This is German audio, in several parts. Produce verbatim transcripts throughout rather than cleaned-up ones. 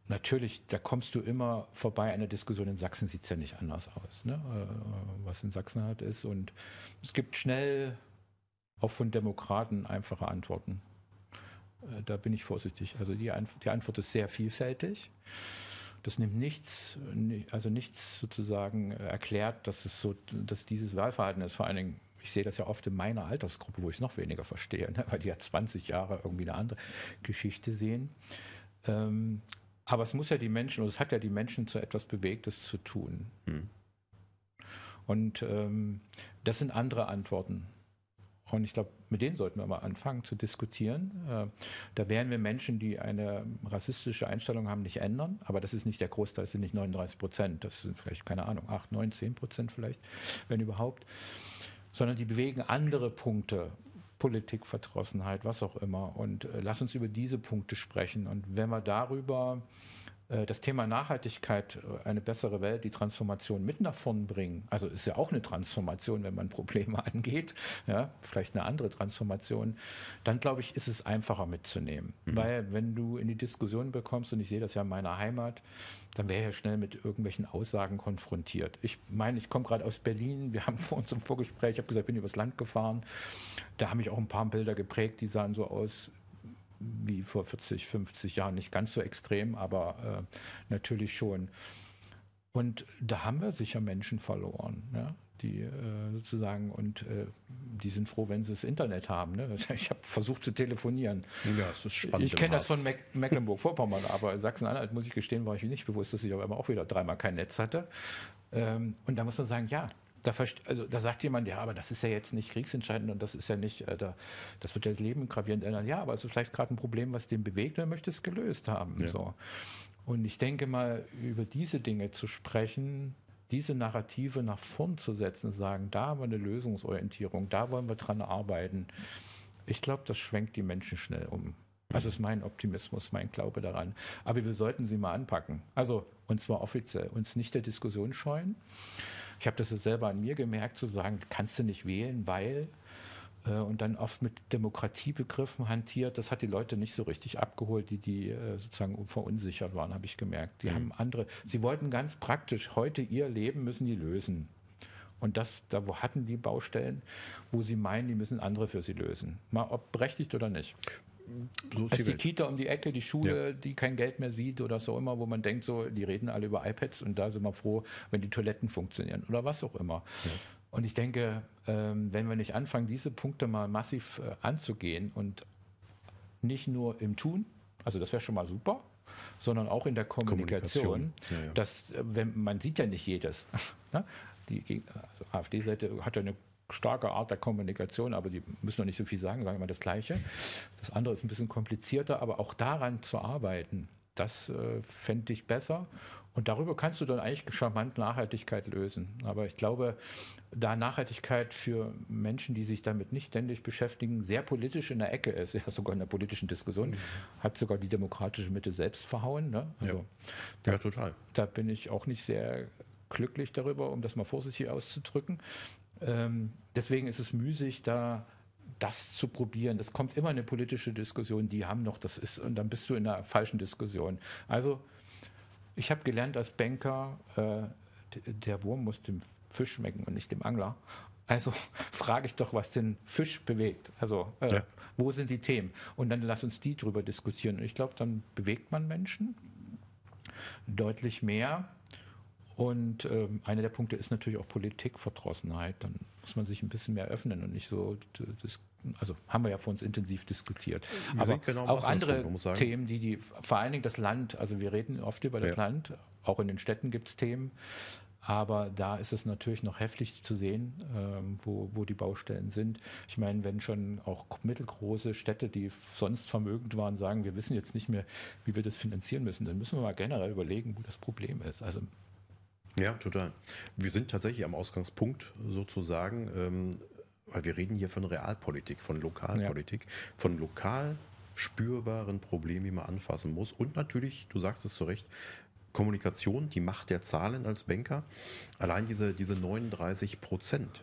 natürlich, da kommst du immer vorbei. Eine Diskussion in Sachsen sieht es ja nicht anders aus, ne? Äh, was in Sachsen-Anhalt ist. Und es gibt schnell auch von Demokraten einfache Antworten. Äh, da bin ich vorsichtig. Also die, Anf die Antwort ist sehr vielfältig. Das nimmt nichts, also nichts sozusagen erklärt, dass es so, dass dieses Wahlverhalten ist. Vor allen Dingen, ich sehe das ja oft in meiner Altersgruppe, wo ich es noch weniger verstehe, ne? Weil die ja zwanzig Jahre irgendwie eine andere Geschichte sehen. Ähm, aber es muss ja die Menschen, oder es hat ja die Menschen zu etwas Bewegtes zu tun. Hm. Und ähm, das sind andere Antworten. Und ich glaube, mit denen sollten wir mal anfangen zu diskutieren. Äh, da werden wir Menschen, die eine rassistische Einstellung haben, nicht ändern. Aber das ist nicht der Großteil, das sind nicht neununddreißig Prozent. Das sind vielleicht, keine Ahnung, acht, neun, zehn Prozent vielleicht, wenn überhaupt. Sondern die bewegen andere Punkte. Politikverdrossenheit, was auch immer. Und äh, lass uns über diese Punkte sprechen. Und wenn wir darüber das Thema Nachhaltigkeit, eine bessere Welt, die Transformation mit nach vorn bringen. Also ist ja auch eine Transformation, wenn man Probleme angeht, ja, vielleicht eine andere Transformation, dann glaube ich, ist es einfacher mitzunehmen. Mhm. Weil wenn du in die Diskussion bekommst, und ich sehe das ja in meiner Heimat, dann wäre ja schnell mit irgendwelchen Aussagen konfrontiert. Ich meine, ich komme gerade aus Berlin, wir haben vor uns im Vorgespräch, ich habe gesagt, ich bin übers Land gefahren, da haben mich auch ein paar Bilder geprägt, die sahen so aus, wie vor vierzig, fünfzig Jahren, nicht ganz so extrem, aber äh, natürlich schon. Und da haben wir sicher Menschen verloren, ja, die äh, sozusagen, und äh, die sind froh, wenn sie das Internet haben. Ne? Ich habe versucht zu telefonieren. Ja, das ist spannend. Ich kenne das von Meck Mecklenburg-Vorpommern, aber Sachsen-Anhalt, muss ich gestehen, war ich nicht bewusst, dass ich auf einmal auch wieder dreimal kein Netz hatte. Ähm, und da muss man sagen, ja, Da, also, da sagt jemand, ja, aber das ist ja jetzt nicht kriegsentscheidend und das ist ja nicht, äh, da, das wird ja das Leben gravierend ändern. Ja, aber es ist vielleicht gerade ein Problem, was den bewegt, und er möchte es gelöst haben. Ja. So. Und ich denke mal, über diese Dinge zu sprechen, diese Narrative nach vorn zu setzen, sagen, da haben wir eine Lösungsorientierung, da wollen wir dran arbeiten. Ich glaube, das schwenkt die Menschen schnell um. Also ist mein Optimismus, mein Glaube daran. Aber wir sollten sie mal anpacken. Also, und zwar offiziell, uns nicht der Diskussion scheuen. Ich habe das selber an mir gemerkt, zu sagen, kannst du nicht wählen, weil, äh, und dann oft mit Demokratiebegriffen hantiert. Das hat die Leute nicht so richtig abgeholt, die, die äh, sozusagen verunsichert waren, habe ich gemerkt. Die mhm. haben andere, sie wollten ganz praktisch heute ihr Leben müssen die lösen. Und das, da wo hatten die Baustellen, wo sie meinen, die müssen andere für sie lösen. Mal ob berechtigt oder nicht. So ist die, die Kita um die Ecke, die Schule, ja. die kein Geld mehr sieht oder so immer, wo man denkt, so, die reden alle über iPads und da sind wir froh, wenn die Toiletten funktionieren oder was auch immer. Ja. Und ich denke, ähm, wenn wir nicht anfangen, diese Punkte mal massiv äh, anzugehen und nicht nur im Tun, also das wäre schon mal super, sondern auch in der Kommunikation, Kommunikation. Ja, ja. dass, äh, wenn, man sieht ja nicht jedes. Ne? Die also AfD-Seite hat ja eine starke Art der Kommunikation, aber die müssen noch nicht so viel sagen, sagen immer das Gleiche. Das andere ist ein bisschen komplizierter, aber auch daran zu arbeiten, das äh, fände ich besser. Und darüber kannst du dann eigentlich charmant Nachhaltigkeit lösen. Aber ich glaube, da Nachhaltigkeit für Menschen, die sich damit nicht ständig beschäftigen, sehr politisch in der Ecke ist, ja sogar in der politischen Diskussion, mhm. hat sogar die demokratische Mitte selbst verhauen. Ne? Also, ja. Da, ja, total. Da bin ich auch nicht sehr glücklich darüber, um das mal vorsichtig auszudrücken. Ähm, deswegen ist es müßig, da das zu probieren. Das kommt immer eine politische Diskussion, die haben noch, das ist, und dann bist du in einer falschen Diskussion. Also, ich habe gelernt als Banker, äh, der Wurm muss dem Fisch schmecken und nicht dem Angler. Also frage ich doch, was den Fisch bewegt. Also, äh, ja. wo sind die Themen? Und dann lass uns die drüber diskutieren. Und ich glaube, dann bewegt man Menschen deutlich mehr. Und ähm, einer der Punkte ist natürlich auch Politikverdrossenheit. Dann muss man sich ein bisschen mehr öffnen und nicht so, das, also haben wir ja vor uns intensiv diskutiert. Wir Aber genau auch andere Themen, die, die vor allen Dingen das Land, also wir reden oft über das ja. Land, auch in den Städten gibt es Themen, aber da ist es natürlich noch heftig zu sehen, ähm, wo, wo die Baustellen sind. Ich meine, wenn schon auch mittelgroße Städte, die sonst vermögend waren, sagen, wir wissen jetzt nicht mehr, wie wir das finanzieren müssen, dann müssen wir mal generell überlegen, wo das Problem ist. Also ja, total. Wir sind tatsächlich am Ausgangspunkt sozusagen, ähm, weil wir reden hier von Realpolitik, von Lokalpolitik, ja. von lokal spürbaren Problemen, die man anfassen muss. Und natürlich, du sagst es zu Recht, Kommunikation, die Macht der Zahlen als Banker. Allein diese, diese neununddreißig Prozent,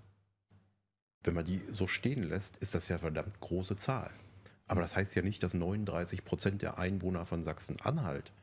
wenn man die so stehen lässt, ist das ja eine verdammt große Zahl. Aber das heißt ja nicht, dass neununddreißig Prozent der Einwohner von Sachsen-Anhalt